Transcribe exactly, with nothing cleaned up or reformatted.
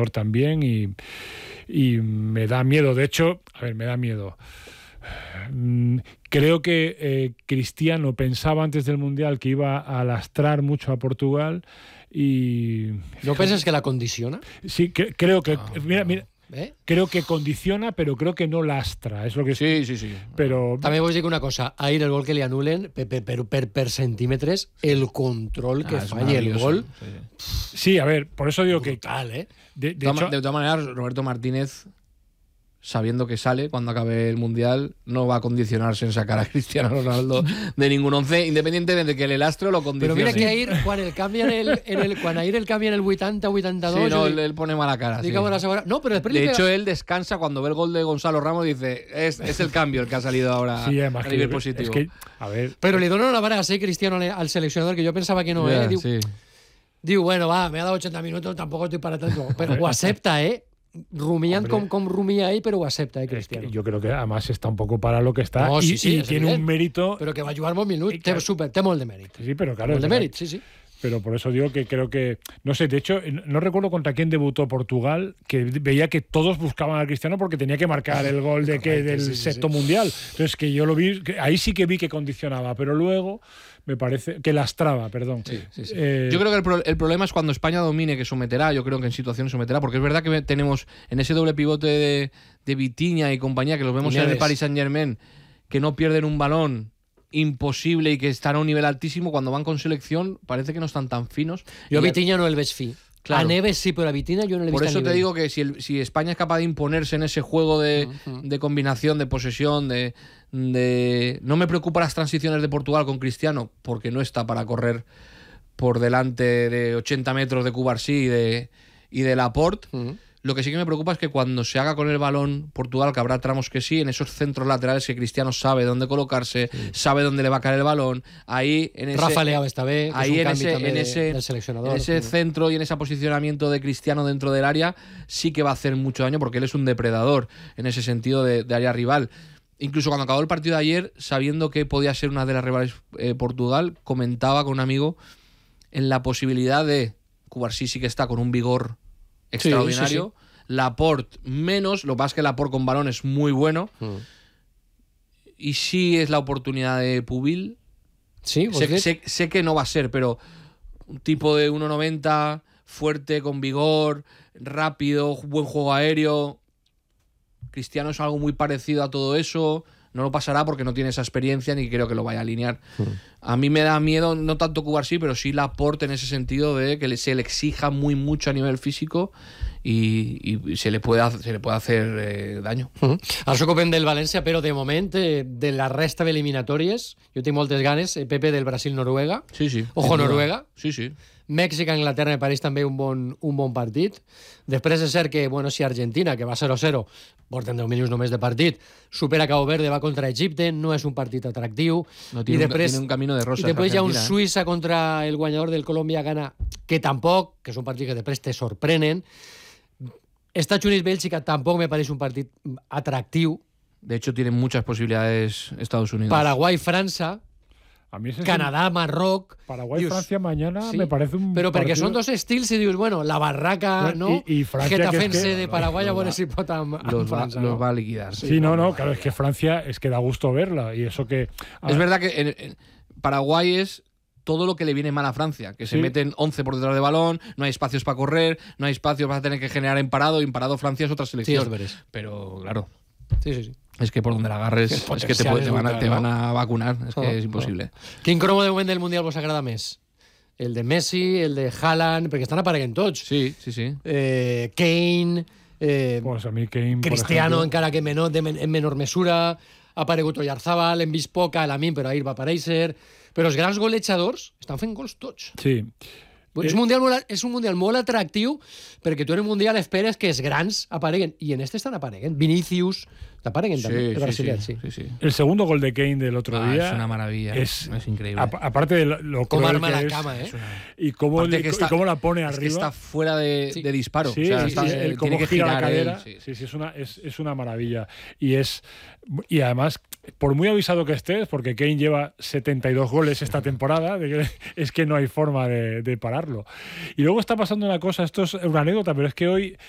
seleccionador también y, y me da miedo. De hecho, a ver, me da miedo. Creo que eh, Cristiano pensaba antes del Mundial que iba a lastrar mucho a Portugal y... ¿No piensas que la condiciona? Sí, que, creo que... Ah, mira, mira, ¿eh? Creo que condiciona, pero creo que no lastra. Es lo que sí, sí, sí. Pero... També vos dic una cosa, ahir el gol que li anulen per, per, per, per centímetres, el control que ah, falla el gol... Sí. sí, a ver, por eso digo brutal, que... ¿eh? De, de, de, hecho, de todas maneras, Roberto Martínez, sabiendo que sale cuando acabe el Mundial, no va a condicionarse en sacar a Cristiano Ronaldo de ningún once, independientemente de que el elastro lo condicione. Pero mira que ahir, quan el canvia en el, en el, quan ahir el canvia en el vuitanta vuitanta dos... Sí, no, dic, él pone mala cara. Sí. La segona, no, pero de hecho, él descansa cuando ve el gol de Gonzalo Ramos y dice, es, es el cambio el que ha salido ahora sí, a nivel que, positivo. Es que, a ver, pero le dono una brasa, ¿eh, Cristiano, al seleccionador, que yo pensaba que no, yeah, ¿eh? Diu, sí. diu, bueno, va, me ha dado ochenta minutos, tampoco estoy para tanto. Pero ho acepta, ¿eh? Rumiant com, com rumia ell, però ho acepta, eh, Cristiano. Es que yo creo que además está un poco para lo que está no, sí, y, sí, y tiene evident, un mérito... Però que va jugar molt minut, té, claro, super, té molt de mèrit. Sí, pero claro... Molt de mèrit, sí, sí. Pero por eso digo que creo que... No sé, de hecho, no recuerdo contra quién debutó Portugal, que veía que todos buscaban al Cristiano porque tenía que marcar el gol de que, del sí, sí, sexto sí. mundial. Entonces, que yo lo vi... Que ahí sí que vi que condicionaba, pero luego... me parece que lastraba, perdón. Sí, sí, sí. Eh, yo creo que el, pro, el problema es cuando España domine, que someterá, yo creo que en situaciones someterá, porque es verdad que tenemos en ese doble pivote de, de Vitinha y compañía, que los vemos en el Paris Saint-Germain, que no pierden un balón imposible y que están a un nivel altísimo, cuando van con selección parece que no están tan finos. Yo a Vitinha no el ves fi. Claro. A Neves sí, pero a Vitinha yo no le he visto. Por eso te digo que si, el, si España es capaz de imponerse en ese juego de, uh-huh. de combinación, de posesión, de, de... No me preocupan las transiciones de Portugal con Cristiano, porque no está para correr por delante de ochenta metros de Cubarsí y de, y de Laporte. Uh-huh. Lo que sí que me preocupa es que cuando se haga con el balón Portugal, que habrá tramos que sí, en esos centros laterales que Cristiano sabe dónde colocarse, sí. sabe dónde le va a caer el balón, ahí en ese, Rafa Leao esta vez, ahí en ese, en de, ese, del seleccionador, en ese sí. centro y en ese posicionamiento de Cristiano dentro del área, sí que va a hacer mucho daño porque él es un depredador en ese sentido de, de área rival. Incluso cuando acabó el partido de ayer, sabiendo que podía ser una de las rivales eh, Portugal, comentaba con un amigo en la posibilidad de Cubarsí sí que está con un vigor extraordinario. Sí, sí, sí. Laporte menos, lo que pasa es que Laporte con balón es muy bueno. Mm. Y sí es la oportunidad de Pubil. Sí, sé, sé, sé que no va a ser, pero un tipo de uno noventa, fuerte, con vigor, rápido, buen juego aéreo. Cristiano es algo muy parecido a todo eso. No lo pasará porque no tiene esa experiencia ni creo que lo vaya a alinear. Mm. A mí me da miedo, no tanto Cubarsí, pero sí Laporte en ese sentido de que se le exija muy mucho a nivel físico y, y se le puede, se le puede hacer eh, daño. Uh-huh. Ara s'ocupen del València, però de moment, eh, de la resta d'eliminatòries, jo tinc moltes ganes, eh, Pepe, del Brasil-Noruega. Sí, sí. Ojo, Noruega. Sí, sí. Mèxic-Anglaterra me pareix també un bon, un bon partit. Després és cert que, bueno, si Argentina, que va zero a zero, porten deu minuts només de partit, supera Cabo Verde, va contra Egipte, no és un partit atractiu. No, tiene, I després, un, tiene un camino de rosas. I després hi ha un eh? Suïssa contra el guanyador del Colòmbia-Ghana, que tampoc, que és un partit que després te sorprenen. Estats Units-Bèlgica tampoc me pareix un partit atractiu. De hecho, tienen muchas posibilidades Estados Unidos. Paraguay-França. A mí ese Canadá, es Marroc. Paraguay-Francia mañana sí, me parece un Pero porque partido... son dos estilos y dius, bueno, la barraca, ¿no? Y, y Francia, Getafense que es que, de Paraguay, a ver si pot amb, amb los, França, va, ¿no? los va a liquidar. Sí, sí no, no, claro, es que Francia es que da gusto verla y eso que... Es verdad que en, en Paraguay es todo lo que le viene mal a Francia, que se sí. meten once por detrás de balón, no hay espacios para correr, no hay espacios para tener que generar en parado, y en parado Francia es otra selección. Sí, es pero claro, sí, sí, sí. Es que por donde la agarres es que te, te, van a, te van a vacunar, es que oh, es imposible. Oh. Quin cromo de moment del Mundial vos agrada més? El de Messi, el de Haaland, perquè estan apareguent tots. Sí, sí, sí. Eh, Kane, eh, pues a mí Kane, Cristiano, por encara que menor, de men en menor mesura, ha aparegut Oyarzabal, hem vist poc a Lamine, però ahir va aparèixer. Però els grans golejadors estan fent gols tots. Sí. És un, mundial molt, és un mundial molt atractiu perquè tu en un mundial esperes que els grans apareguen i en este estan apareguen. Vinicius apareguen sí, també, el sí, brasileño, sí, sí. Sí, sí. El segundo gol de Kane del otro ah, día es una maravilla, es, es increíble. A, aparte de lo, lo cómo arma que la es, cama, ¿eh? Y cómo, y, está, y cómo la pone es arriba. Que está fuera de, sí. de disparo. Sí, o sea, sí, está, sí, el cómo tiene que gira girar la cadera. Él, sí, sí, sí, es una, es, es una maravilla. Y es y además, por muy avisado que estés, porque Kane lleva setenta y dos goles esta temporada, de que, es que no hay forma de, de pararlo. Y luego está pasando una cosa, esto es una anécdota, pero es que hoy